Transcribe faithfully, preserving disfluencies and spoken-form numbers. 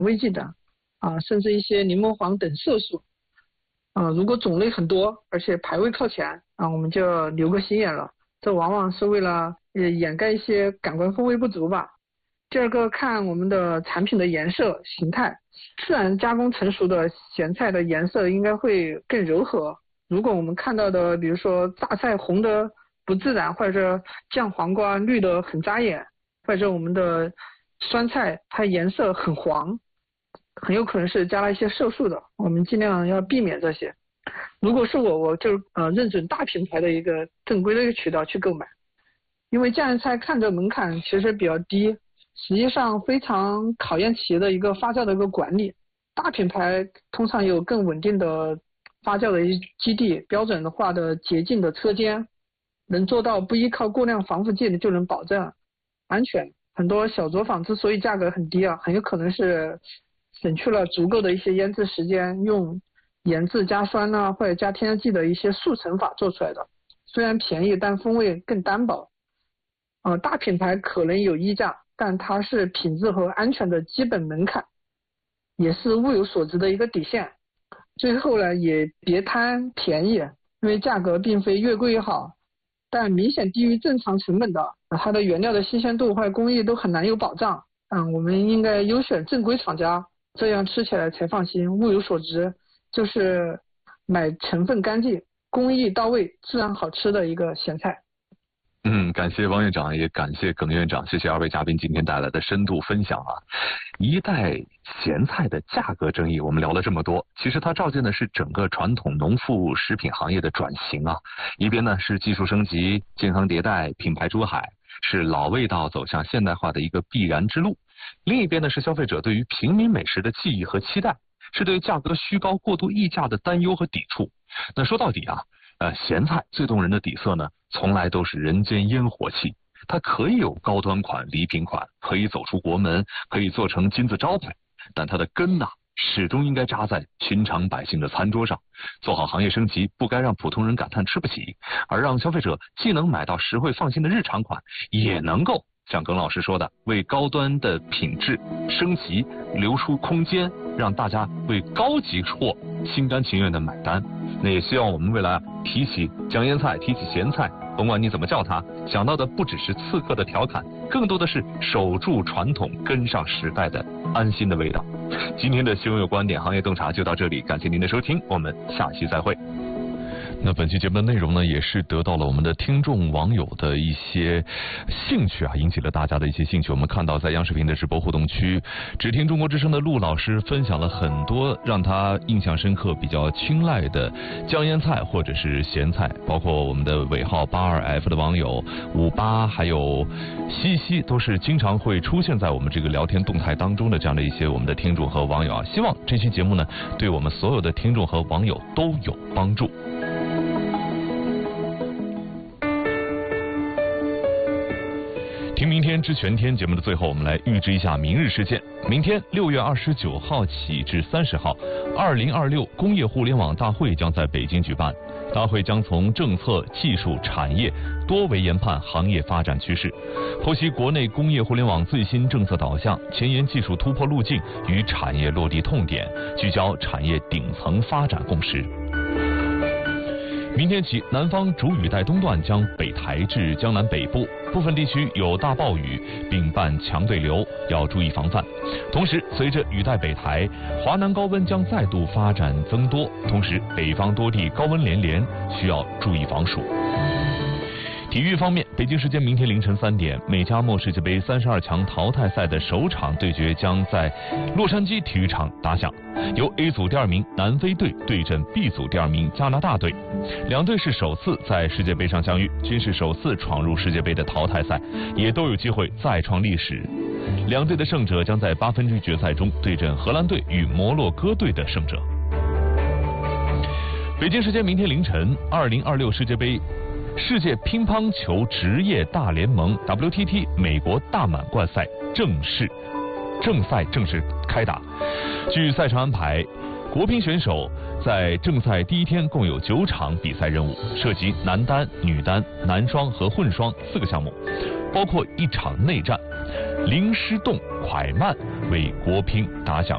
味剂的啊，甚至一些柠檬黄等色素。啊，如果种类很多，而且排位靠前啊，我们就留个心眼了。这往往是为了呃掩盖一些感官风味不足吧。第二个，看我们的产品的颜色形态，自然加工成熟的咸菜的颜色应该会更柔和。如果我们看到的，比如说榨菜红的不自然，或者酱黄瓜绿的很扎眼，或者我们的酸菜它颜色很黄，很有可能是加了一些色素的，我们尽量要避免这些。如果是我，我就呃认准大品牌的一个正规的一个渠道去购买，因为酱油菜看着门槛其实比较低，实际上非常考验企业的一个发酵的一个管理。大品牌通常有更稳定的发酵的一基地，标准化的洁净的车间，能做到不依靠过量防腐剂的就能保证安全。很多小作坊之所以价格很低啊，很有可能是省去了足够的一些腌制时间，用盐渍加酸呢、啊、或者加添加剂的一些速成法做出来的，虽然便宜，但风味更单薄。呃，大品牌可能有溢价，但它是品质和安全的基本门槛，也是物有所值的一个底线。最后呢，也别贪便宜，因为价格并非越贵越好，但明显低于正常成本的，它的原料的新鲜度或者工艺都很难有保障。嗯，我们应该优选正规厂家，这样吃起来才放心。物有所值，就是买成分干净、工艺到位、自然好吃的一个咸菜。 嗯，感谢王院长，也感谢耿院长，谢谢二位嘉宾今天带来的深度分享啊！一袋咸菜的价格争议，我们聊了这么多，其实它照见的是整个传统农副食品行业的转型啊。一边呢是技术升级、健康迭代、品牌出海，是老味道走向现代化的一个必然之路；另一边呢是消费者对于平民美食的记忆和期待，是对价格虚高、过度溢价的担忧和抵触。那说到底啊，呃，咸菜最动人的底色呢，从来都是人间烟火气。它可以有高端款、礼品款，可以走出国门，可以做成金字招牌，但它的根呐、啊，始终应该扎在寻常百姓的餐桌上。做好行业升级，不该让普通人感叹吃不起，而让消费者既能买到实惠放心的日常款，也能够像耿老师说的，为高端的品质升级留出空间，让大家为高级货心甘情愿的买单。那也希望我们未来提起酱腌菜，提起咸菜，甭管你怎么叫它，想到的不只是刺客的调侃，更多的是守住传统、跟上时代的安心的味道。今天的新闻有观点行业洞察就到这里，感谢您的收听，我们下期再会。那本期节目的内容呢，也是得到了我们的听众网友的一些兴趣啊，引起了大家的一些兴趣。我们看到在央视频的直播互动区，只听中国之声的陆老师分享了很多让他印象深刻、比较青睐的酱腌菜或者是咸菜，包括我们的尾号八二 F 的网友五八，还有西西，都是经常会出现在我们这个聊天动态当中的这样的一些我们的听众和网友啊。希望这期节目呢，对我们所有的听众和网友都有帮助。听明天知全天节目的最后，我们来预知一下明日事件。明天六月二十九号起至三十号，二零二六工业互联网大会将在北京举办。大会将从政策、技术、产业多维研判行业发展趋势，剖析国内工业互联网最新政策导向、前沿技术突破路径与产业落地痛点，聚焦产业顶层发展共识。明天起，南方主雨带东段将北抬至江南北部，部分地区有大暴雨，并伴强对流，要注意防范。同时，随着雨带北抬，华南高温将再度发展增多，同时北方多地高温连连，需要注意防暑。体育方面，北京时间明天凌晨三点，美加墨世界杯三十二强淘汰赛的首场对决将在洛杉矶体育场打响，由 A 组第二名南非队对阵 B 组第二名加拿大队。两队是首次在世界杯上相遇，均是首次闯入世界杯的淘汰赛，也都有机会再创历史。两队的胜者将在八分之一决赛中对阵荷兰队与摩洛哥队的胜者。北京时间明天凌晨，二零二六世界杯世界乒乓球职业大联盟 W T T 美国大满贯赛正式正赛正式开打。据赛程安排，国乒选手在正赛第一天共有九场比赛任务，涉及男单、女单、男双和混双四个项目，包括一场内战。林诗栋、蒯曼为国乒打响